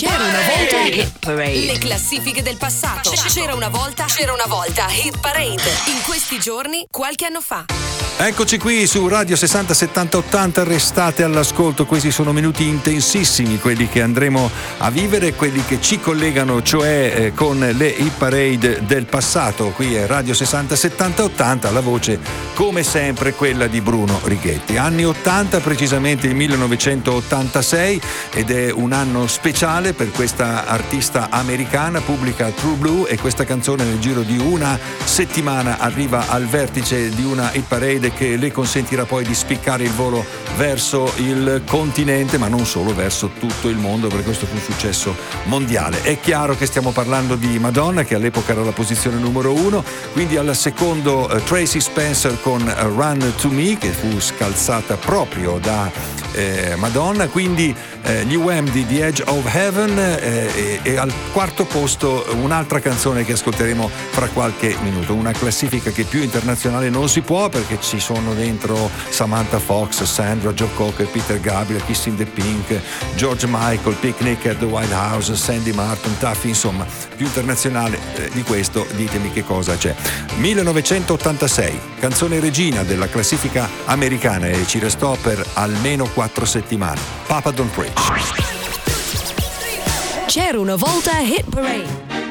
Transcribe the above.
C'era una volta Hit Parade. Le classifiche del passato. C'era una volta Hit Parade. In questi giorni, qualche anno fa. Eccoci qui su Radio 60 70 80, restate all'ascolto, questi sono minuti intensissimi, quelli che andremo a vivere, quelli che ci collegano cioè con le hit parade del passato. Qui è Radio 60 70 80, la voce come sempre quella di Bruno Righetti. Anni 80, precisamente il 1986, ed è un anno speciale per questa artista americana, pubblica True Blue, e questa canzone nel giro di una settimana arriva al vertice di una hit parade che le consentirà poi di spiccare il volo verso il continente, ma non solo, verso tutto il mondo, perché questo fu un successo mondiale. È chiaro che stiamo parlando di Madonna, che all'epoca era la posizione numero 1, quindi al secondo Tracy Spencer con Run to Me, che fu scalzata proprio da Madonna, quindi gli Wham di The Edge of Heaven, e al quarto posto un'altra canzone che ascolteremo fra qualche minuto, una classifica che più internazionale non si può, perché ci sono dentro Samantha Fox, Sandra, Joe Cocker, Peter Gabriel, Kissing the Pink, George Michael, Picnic at the White House, Sandy Martin, Taffy, insomma, più internazionale di questo ditemi che cosa c'è. 1986, canzone regina della classifica americana, e ci restò per almeno 4 settimane, Papa Don't Preach. C'era una volta Hit Parade.